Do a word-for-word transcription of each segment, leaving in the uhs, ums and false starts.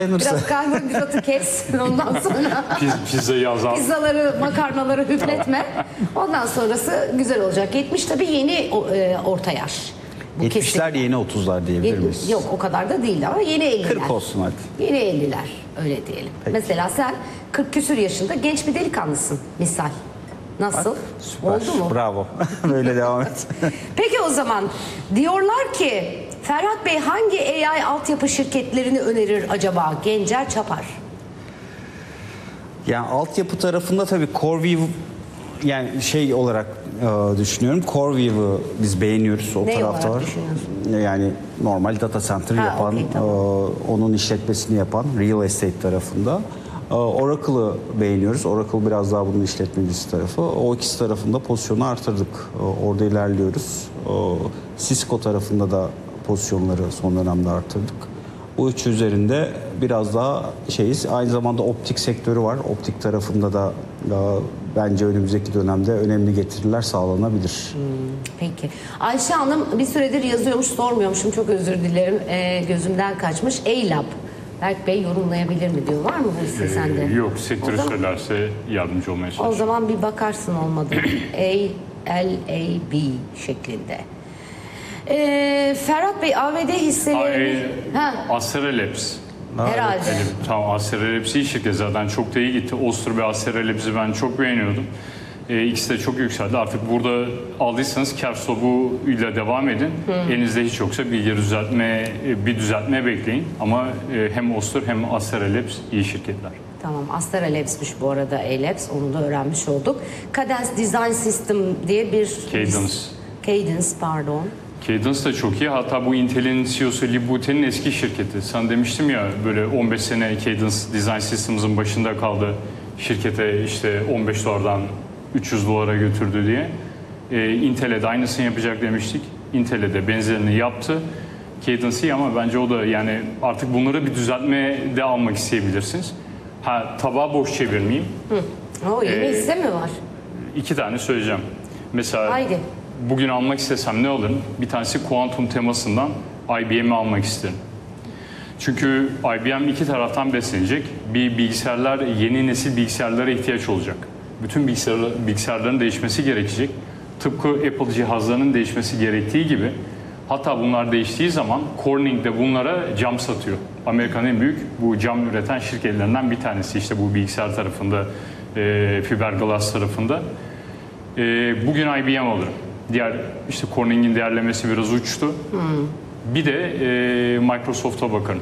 Biraz karbonhidratı kes, ondan sonra Pizzayı azalt. pizzaları, makarnaları hüpletme. Ondan sonrası güzel olacak. yetmiş tabii yeni e, orta yaş. Bu yetmişler kesin. yeni otuzlar diyebilir miyiz? Yok o kadar da değil ama yeni elliler. kırk olsun hadi. Yeni elliler öyle diyelim. Peki. Mesela sen kırk küsür yaşında genç bir delikanlısın misal. Nasıl? Süper. Oldu mu? Bravo. Böyle devam et. Peki o zaman diyorlar ki Ferhat Bey hangi A I altyapı şirketlerini önerir acaba Gencer Çapar? Yani altyapı tarafında tabii CoreWeave, yani şey olarak e, düşünüyorum. CoreWeave'ı biz beğeniyoruz. O Ne tarafta olarak var. düşünüyorsun? Yani normal data center Ha, yapan, okey, tamam. e, onun işletmesini yapan real estate tarafında. E, Oracle'ı beğeniyoruz. Oracle biraz daha bunun işletmecisi tarafı. O ikisi tarafında pozisyonu artırdık. E, orada ilerliyoruz. E, Cisco tarafında da pozisyonları son dönemde artırdık. Bu üç üzerinde biraz daha şeyiz. Aynı zamanda optik sektörü var. Optik tarafında da, da bence önümüzdeki dönemde önemli getiriler sağlanabilir. Peki. Ayşe Hanım bir süredir yazıyormuş, sormuyormuşum. Çok özür dilerim. Ee, gözümden kaçmış. A-Lab. Berk Bey yorumlayabilir mi diyor. Var mı bu hisse sende? Ee, yok, sektörü O zaman- söylerse yardımcı olmaya O çalışıyorum. zaman bir bakarsın olmadı. A L A B şeklinde. Ee, Ferhat Bey A B D hisselerini... Ha, Astra Labs. herhalde. Yani, tamam, Astra Labs iyi şirket zaten, çok da iyi gitti. Oster ve Astra Labs'i ben çok beğeniyordum. Ee, ikisi de çok yükseldi. Artık burada aldıysanız kar stopu ile devam edin. Elinizde hiç yoksa bir düzeltme, bir düzeltme bekleyin. Ama e, hem Oster hem Astra Labs iyi şirketler. Tamam, Astera Labs'miş bu arada A-Labs. Onu da öğrenmiş olduk. Cadence Design System diye bir... Cadence. Cadence, pardon. Cadence da çok iyi. Hatta bu Intel'in C E O'su Lee Bute'nin eski şirketi. Sana demiştim ya, böyle on beş sene Cadence Design Systems'ın başında kaldı. Şirkete işte on beş dolardan üç yüz dolara götürdü diye. Ee, Intel'e de aynısını yapacak demiştik. Intel'e de benzerini yaptı. Cadence iyi ama bence o da, yani artık bunları bir düzeltme de almak isteyebilirsiniz. Ha, tabağı boş çevirmeyeyim. O yeni Ee, hisse mi var? İki tane söyleyeceğim. Mesela Haydi. bugün almak istesem ne alırım? Bir tanesi kuantum temasından I B M'i almak isterim. Çünkü I B M iki taraftan beslenecek. Bir, bilgisayarlar, yeni nesil bilgisayarlara ihtiyaç olacak. Bütün bilgisayar, bilgisayarların değişmesi gerekecek. Tıpkı Apple cihazlarının değişmesi gerektiği gibi. Hatta bunlar değiştiği zaman Corning de bunlara cam satıyor. Amerika'nın en büyük bu cam üreten şirketlerinden bir tanesi. İşte bu bilgisayar tarafında, e, fiberglass tarafında. E, bugün I B M alırım. Diğer işte Corning'in değerlemesi biraz uçtu. Hmm. Bir de e, Microsoft'a bakarım.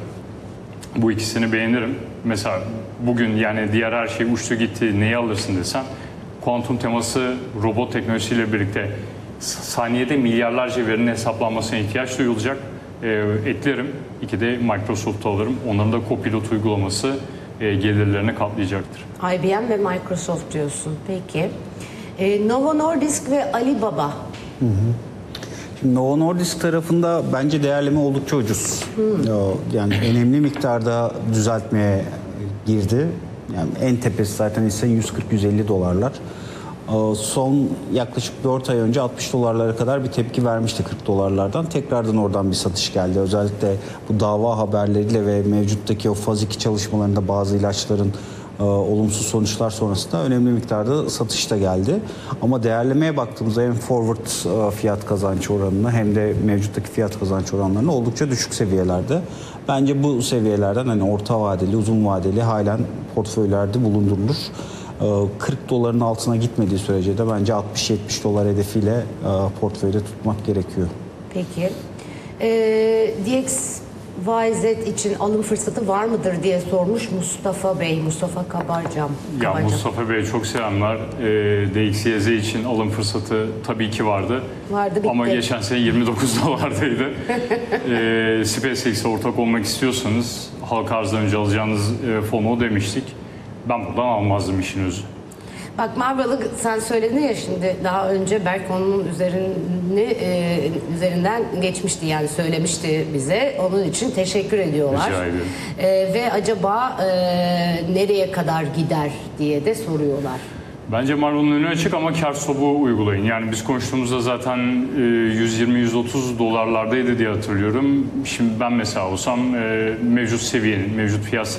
Bu ikisini beğenirim. Mesela bugün yani diğer her şey uçtu gitti, neyi alırsın desem, kuantum teması robot teknolojisiyle birlikte saniyede milyarlarca verinin hesaplanmasına ihtiyaç duyulacak. E, eklerim. İki de Microsoft'u alırım. Onların da Copilot uygulaması e, gelirlerini katlayacaktır. I B M ve Microsoft diyorsun. Peki. Ee, Novo Nordisk ve Alibaba. Hı hı. Şimdi Novo Nordisk tarafında bence değerleme oldukça ucuz. Hmm. Yani önemli miktarda düzeltmeye girdi. Yani en tepesi zaten ise yüz kırk yüz elli dolarlar. Son yaklaşık dört ay önce altmış dolarlara kadar bir tepki vermişti kırk dolarlardan. Tekrardan oradan bir satış geldi. Özellikle bu dava haberleriyle ve mevcuttaki o faz iki çalışmalarında bazı ilaçların e, olumsuz sonuçlar sonrasında önemli miktarda satış da geldi. Ama değerlemeye baktığımızda hem forward e, fiyat kazanç oranını hem de mevcuttaki fiyat kazanç oranlarını oldukça düşük seviyelerde. Bence bu seviyelerden hani orta vadeli, uzun vadeli halen portföylerde bulundurulur. kırk doların altına gitmediği sürece de bence altmış yetmiş dolar hedefiyle portföyde tutmak gerekiyor. Peki. Ee, D X Y Z için alım fırsatı var mıdır diye sormuş Mustafa Bey, Mustafa Kabarcam. Ya Kabarcam. Mustafa Bey'e çok selamlar. Ee, D X Y Z için alım fırsatı tabii ki vardı. Vardı, bitti. Ama geçen sene yirmi dokuz dolardaydı. ee, SpaceX'e ortak olmak istiyorsanız halka arzdan önce alacağınız e, fonu o demiştik. Ben buradan almazdım işin özü. Bak Marvel'ı sen söyledin ya şimdi, daha önce Berk onun üzerini e, üzerinden geçmişti, yani söylemişti bize. Onun için teşekkür ediyorlar. Rica ederim. E, ve acaba e, nereye kadar gider diye de soruyorlar. Bence Marvel'ın önü açık ama kar stopu uygulayın. Yani biz konuştuğumuzda zaten yüz yirmi yüz otuz dolarlardaydı diye hatırlıyorum. Şimdi ben mesela olsam mevcut seviyenin, mevcut fiyat